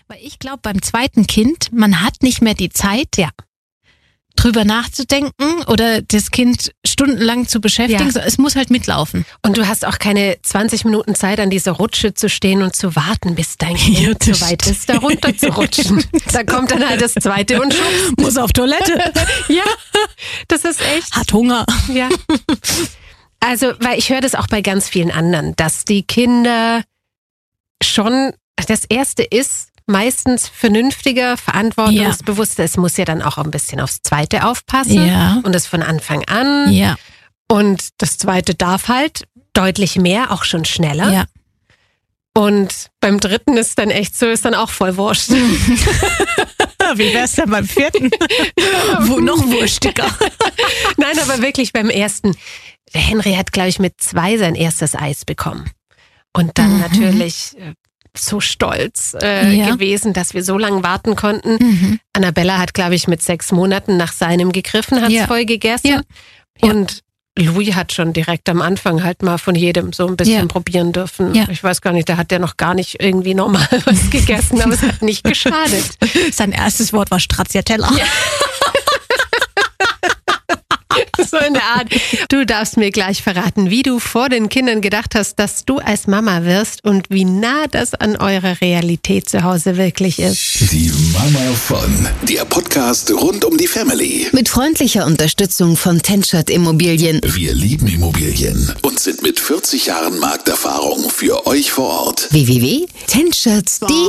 Weil ich glaube, beim zweiten Kind, man hat nicht mehr die Zeit, drüber nachzudenken oder das Kind stundenlang zu beschäftigen. So, es muss halt mitlaufen. Und du hast auch keine 20 Minuten Zeit, an dieser Rutsche zu stehen und zu warten, bis dein Kind so weit ist, da runter zu rutschen. Da kommt dann halt das zweite und schubst. Muss auf Toilette. Ja, das ist echt. Hat Hunger. Ja. Also, weil ich höre das auch bei ganz vielen anderen, dass die Kinder schon, das Erste ist, meistens vernünftiger, verantwortungsbewusster. Es muss ja dann auch ein bisschen aufs Zweite aufpassen und das von Anfang an. Ja. Und das Zweite darf halt deutlich mehr, auch schon schneller. Ja. Und beim Dritten ist dann echt so, ist dann auch voll wurscht. Wie wär's denn beim vierten? Wo noch wurstiger. Nein, aber wirklich beim ersten. Der Henry hat, glaube ich, mit 2 sein erstes Eis bekommen. Und dann natürlich so stolz gewesen, dass wir so lange warten konnten. Annabella hat, glaube ich, mit 6 Monaten nach seinem gegriffen, hat es voll gegessen. Ja. Und Louis hat schon direkt am Anfang halt mal von jedem so ein bisschen probieren dürfen. Ja. Ich weiß gar nicht, da hat der noch gar nicht irgendwie normal was gegessen, aber es hat nicht geschadet. Sein erstes Wort war Stracciatella. Ja. So in der Art. Du darfst mir gleich verraten, wie du vor den Kindern gedacht hast, dass du als Mama wirst und wie nah das an eurer Realität zu Hause wirklich ist. Die Mama von, der Podcast rund um die Family. Mit freundlicher Unterstützung von Tenschert Immobilien. Wir lieben Immobilien und sind mit 40 Jahren Markterfahrung für euch vor Ort. www.tenschert.de